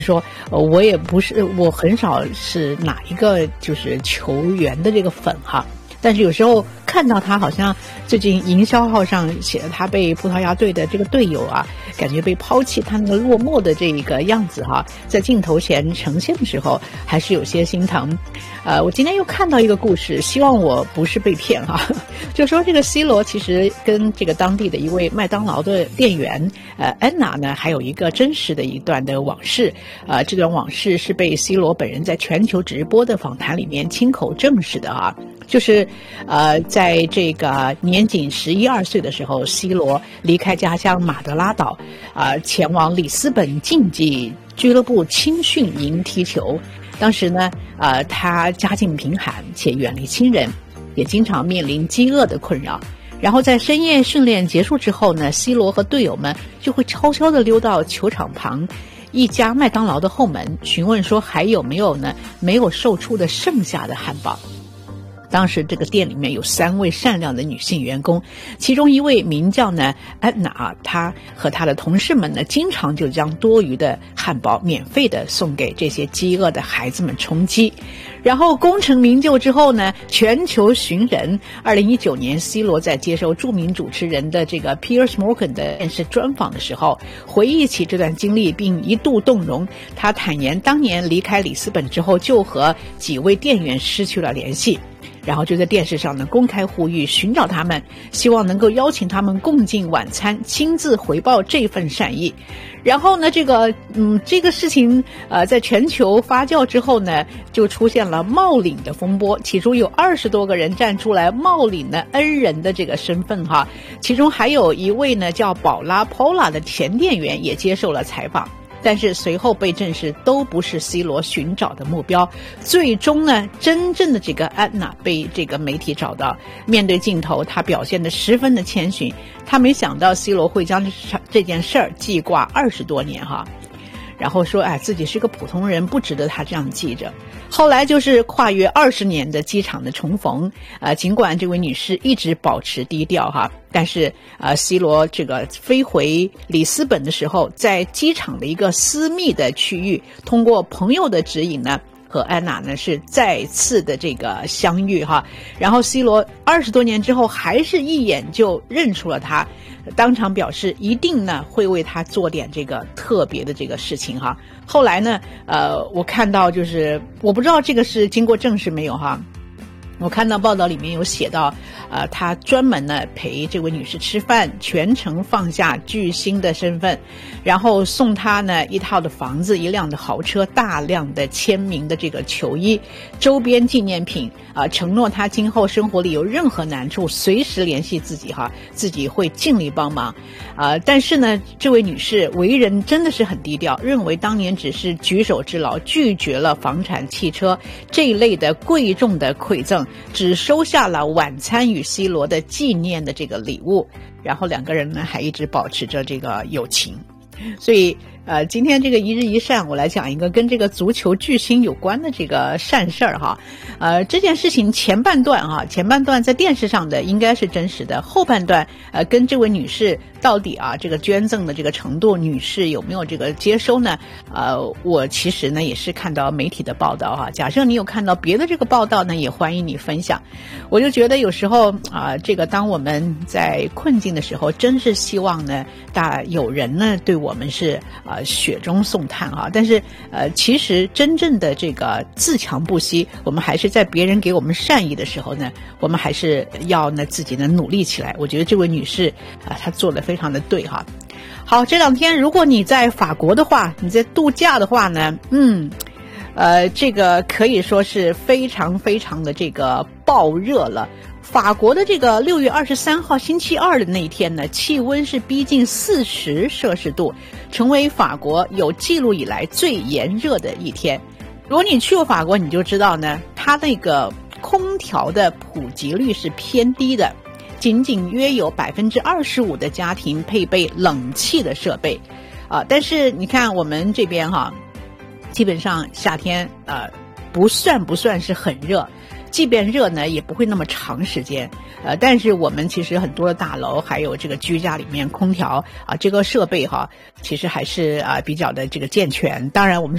说我也不是，我很少是哪一个就是球员的这个粉哈，但是有时候看到他好像最近营销号上写的他被葡萄牙队的这个队友啊，感觉被抛弃，他那个落寞的这一个样子哈，在镜头前呈现的时候还是有些心疼。我今天又看到一个故事，希望我不是被骗哈，就说这个 C 罗其实跟这个当地的一位麦当劳的店员安娜呢，还有一个真实的一段的往事。这段往事是被 C 罗本人在全球直播的访谈里面亲口证实的啊。就是在这个年仅11、12岁的时候， C 罗离开家乡马德拉岛前往里斯本竞技俱乐部青训营踢球。当时呢他家境贫寒且远离亲人，也经常面临饥饿的困扰。然后在深夜训练结束之后呢， C 罗和队友们就会悄悄地溜到球场旁一家麦当劳的后门，询问说还有没有呢没有售出的剩下的汉堡。当时这个店里面有3位善良的女性员工，其中一位名叫呢安娜，她和她的同事们呢经常就将多余的汉堡免费的送给这些饥饿的孩子们充饥。然后功成名就之后呢，全球寻人。2019年 C 罗在接受著名主持人的这个 Piers Morgan 的电视专访的时候，回忆起这段经历并一度动容。他坦言当年离开里斯本之后就和几位店员失去了联系，然后就在电视上呢公开呼吁寻找他们，希望能够邀请他们共进晚餐，亲自回报这份善意。然后呢这个事情在全球发酵之后呢，就出现了冒领的风波，其中有20多个人站出来冒领了恩人的这个身份哈，其中还有一位呢叫宝拉 Paula 的前店员也接受了采访。但是随后被证实都不是 C 罗寻找的目标。最终呢，真正的这个安娜被这个媒体找到，面对镜头她表现得十分的谦逊，她没想到 C 罗会将这件事儿记挂20多年哈，然后说自己是个普通人，不值得他这样记着。后来就是跨越20年的机场的重逢，尽管这位女士一直保持低调哈，但是C 罗这个飞回里斯本的时候，在机场的一个私密的区域，通过朋友的指引呢，和安娜呢是再次的这个相遇哈。然后 C 罗20多年之后还是一眼就认出了她，当场表示一定呢会为她做点这个特别的这个事情哈。后来呢我看到就是我不知道这个是经过证实没有哈，我看到报道里面有写到他专门呢陪这位女士吃饭，全程放下巨星的身份，然后送她呢一套的房子，一辆的豪车，大量的签名的这个球衣，周边纪念品承诺她今后生活里有任何难处随时联系自己哈，自己会尽力帮忙。但是呢这位女士为人真的是很低调，认为当年只是举手之劳，拒绝了房产、汽车这一类的贵重的馈赠，只收下了晚餐与 C 罗的纪念的这个礼物，然后2个人呢还一直保持着这个友情。所以今天这个一日一善，我来讲一个跟这个足球巨星有关的这个善事儿哈。这件事情前半段在电视上的应该是真实的，后半段跟这位女士到底这个捐赠的这个程度，女士有没有这个接收呢？我其实呢也是看到媒体的报道哈。假设你有看到别的这个报道呢，也欢迎你分享。我就觉得有时候这个当我们在困境的时候，真是希望呢有人呢对我们是雪中送炭哈。但是其实真正的这个自强不息，我们还是在别人给我们善意的时候呢，我们还是要呢自己呢努力起来。我觉得这位女士她做得非常的对哈。好，这2天如果你在法国的话，你在度假的话呢，这个可以说是非常非常的这个爆热了。法国的这个6月23号星期二的那一天呢，气温是逼近40摄氏度，成为法国有记录以来最炎热的一天。如果你去过法国，你就知道呢，它那个空调的普及率是偏低的，仅仅约有25%的家庭配备冷气的设备但是你看我们这边哈，基本上夏天不算是很热， 即便热呢，也不会那么长时间。但是我们其实很多的大楼还有这个居家里面空调啊，这个设备哈，其实还是比较的这个健全。当然我们